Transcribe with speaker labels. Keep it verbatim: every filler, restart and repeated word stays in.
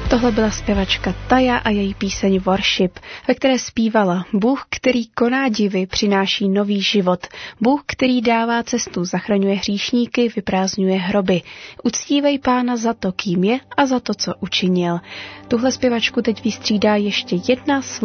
Speaker 1: Tohle byla zpěvačka Taja a její píseň Worship, ve které zpívala: Bůh, který koná divy, přináší nový život. Bůh, který dává cestu, zachraňuje hříšníky, vyprázdňuje hroby. Uctívej Pána za to, kým je a za to, co učinil. Tuhle zpěvačku teď vystřídá ještě jedna